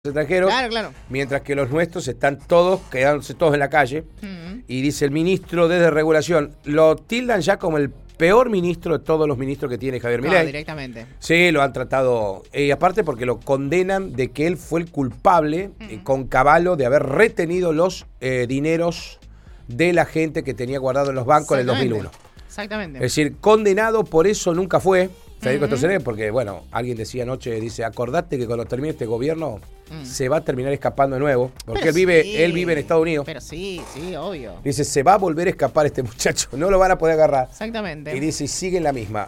extranjeros, Claro. mientras que los nuestros están todos quedándose todos en la calle. Y dice el ministro desde Regulación, lo tildan ya como el peor ministro de todos los ministros que tiene Javier Milei. Directamente. Sí, lo han tratado, y aparte porque lo condenan de que él fue el culpable, con Cavallo, de haber retenido los dineros de la gente que tenía guardado en los bancos en el 2001. Exactamente. Es decir, condenado por eso nunca fue Federico Sturzenegger, porque, bueno, alguien decía anoche, dice, acordate que cuando termine este gobierno se va a terminar escapando de nuevo, porque él vive en Estados Unidos. Pero sí, obvio. Dice, se va a volver a escapar este muchacho, no lo van a poder agarrar. Exactamente. Y dice, y sigue en la misma.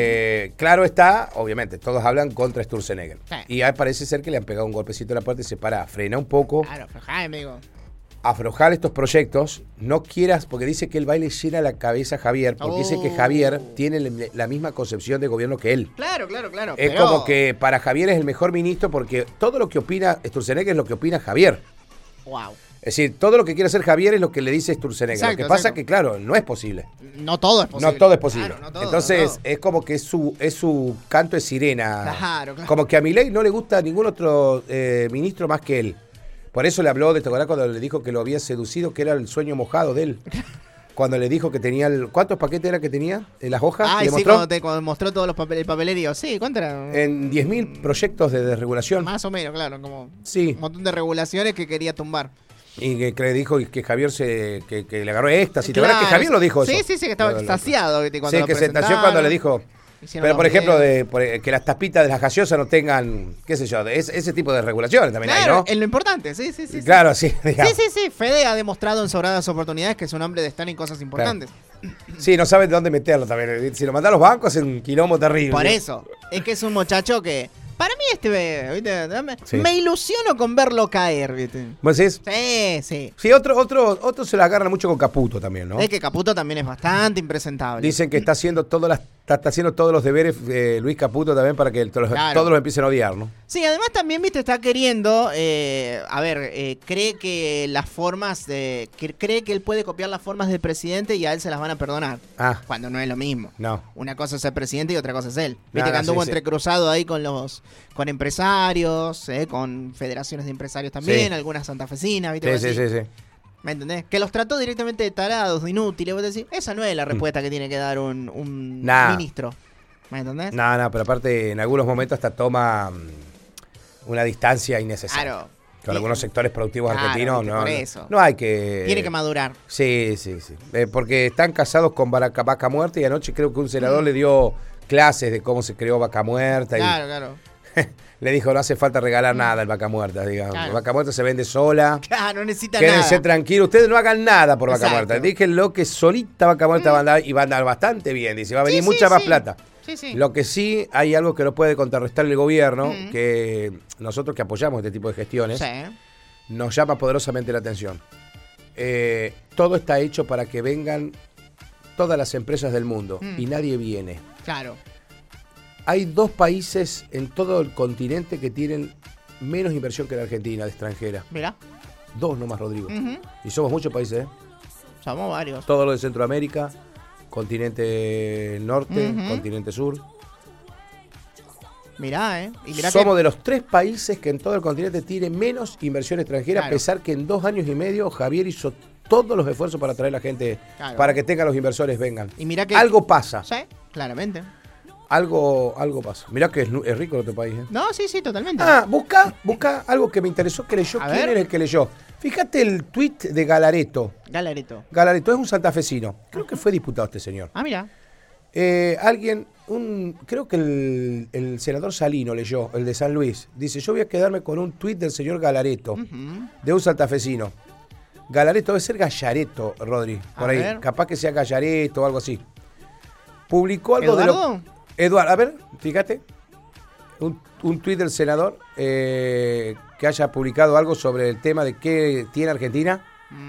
Claro está, obviamente, todos hablan contra Sturzenegger. Sí. Y ahí parece ser que le han pegado un golpecito en la puerta y se para, frena un poco. Claro, aflojá, amigo. Aflojar estos proyectos, no quieras, porque dice que el baile llena la cabeza a Javier, porque dice que Javier tiene la misma concepción de gobierno que él. Claro. Es como que para Javier es el mejor ministro porque todo lo que opina Sturzenegger es lo que opina Javier. Wow. Es decir, todo lo que quiere hacer Javier es lo que le dice Sturzenegger. Exacto, Lo que pasa es que, claro, no es posible. No todo es posible. No todo es posible. Claro, no todo, Entonces, no todo. es como que es su canto de sirena. Claro. Como que a Milei no le gusta ningún otro ministro más que él. Por eso le habló de esto, cuando le dijo que lo había seducido, que era el sueño mojado de él. Cuando le dijo que tenía ¿cuántos paquetes era que tenía? ¿En las hojas? Ah, ¿Le sí, mostró? cuando mostró todos los el papelerío. Sí, ¿cuánto era? En 10.000 proyectos de desregulación. Más o menos, claro, como Sí. un montón de regulaciones que quería tumbar. Y que le dijo que Javier que le agarró éxtasis. ¿Te acuerdas que Javier lo dijo eso? Sí, que estaba extasiado. Cuando Sí, lo que se entació presentaron. cuando le dijo. Hicieron Pero, los por ejemplo, videos. que las tapitas de las gaseosas no tengan, qué sé yo, ese tipo de regulaciones también hay, Claro, ¿no? es lo importante, sí. Claro, sí, digamos. Sí. Fede ha demostrado en sobradas oportunidades que es un hombre de estar en cosas importantes. Sí, no sabe de dónde meterlo también. Si lo manda a los bancos es un quilombo terrible. Por eso, es que es un muchacho que... Para mí ¿viste? Sí. Me ilusiono con verlo caer, ¿viste? ¿Vos decís? Sí. Sí, otro se la agarra mucho con Caputo también, ¿no? Es que Caputo también es bastante impresentable. Dicen que está haciendo todos los deberes Luis Caputo también para que todos los empiecen a odiar, ¿no? Sí, además también, viste, está queriendo, cree que las formas cree que él puede copiar las formas del presidente y a él se las van a perdonar. Ah. Cuando no es lo mismo. No. Una cosa es ser presidente y otra cosa es él. Viste No, que anduvo sí. entrecruzado ahí con empresarios, con federaciones de empresarios también, Sí. algunas santafesinas, viste. Sí. ¿Me entendés? Que los trató directamente de tarados, de inútiles. Vos decís, esa no es la respuesta que tiene que dar un Nah. ministro. ¿Me entendés? No, pero aparte en algunos momentos hasta toma una distancia innecesaria. Claro. Con algunos sectores productivos Claro, argentinos viste, por eso. no hay que... Tiene que madurar. Sí. Porque están casados con Vaca Muerta y anoche creo que un senador le dio clases de cómo se creó Vaca Muerta. Claro. Le dijo, no hace falta regalar nada al Vaca Muerta, digamos. Claro. Vaca Muerta se vende sola. Claro, no necesita Quédense nada. tranquilos, ustedes no hagan nada por Vaca Exacto. Muerta. Díganlo que solita Vaca Muerta va a andar y va a andar bastante bien. Dice, va a venir mucha más plata. Sí. Lo que sí hay algo que no puede contrarrestar el gobierno, que nosotros que apoyamos este tipo de gestiones, Sí. nos llama poderosamente la atención. Todo está hecho para que vengan todas las empresas del mundo y nadie viene. Claro. Hay 2 países en todo el continente que tienen menos inversión que la Argentina de extranjera. Mirá. 2 nomás, Rodrigo. Ujú. Y somos muchos países, ¿eh? Somos varios. Todo lo de Centroamérica, continente norte, continente sur. Mirá, Y mirá Somos de los 3 países que en todo el continente tienen menos inversión extranjera, Claro. a pesar que en 2 años y medio Javier hizo todos los esfuerzos para traer a la gente, Claro. para que tengan los inversores vengan. Y mirá que... Algo pasa, Sí, claramente. algo pasa. Mirá que es rico nuestro país, ¿eh? No, sí, totalmente. Busca algo que me interesó que leyó. A ¿Quién ver. era el que leyó? Fíjate el tuit de Galareto. Galareto. Galareto es un santafesino. Creo que fue diputado este señor. Ah, mirá. Creo que el senador Salino leyó, el de San Luis. Dice, yo voy a quedarme con un tuit del señor Galareto, de un santafesino. Galareto debe ser Gallareto, Rodri. Por A ahí. ver. Capaz que sea Gallareto o algo así. Publicó algo de ¿Eduardo? lo... Eduardo, a ver, fíjate. Un tuit del senador que haya publicado algo sobre el tema de qué tiene Argentina.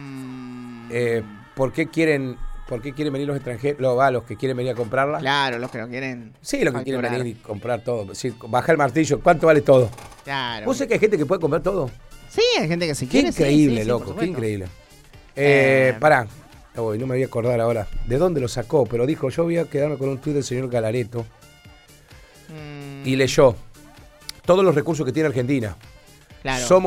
¿Por qué quieren venir los extranjeros? Los que quieren venir a comprarla. Claro, los que no quieren. Sí, los que quieren facturar. venir y comprar todo. Sí, baja el martillo. ¿Cuánto vale todo? Claro. ¿Vos sabés que hay gente que puede comprar todo? Sí, hay gente que se Qué quiere. increíble, sí, loco. por Qué supuesto. increíble. Pará. Uy, no me voy a acordar ahora de dónde lo sacó, pero dijo, yo voy a quedarme con un tuit del señor Galareto. Y leyó todos los recursos que tiene Argentina. Claro. Somos